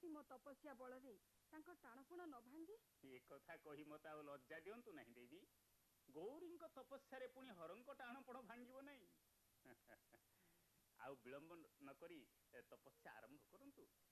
मो तपस्या बल रे टाणपुण न भांगी ए कथा कही मत आ लज्जा दियंतु नहीं देवी। गौरी तपस्या पुणी हरंक टाणपण भांगिब नहीं। आउ विलंब न करी तपस्या आरंभ करंतु।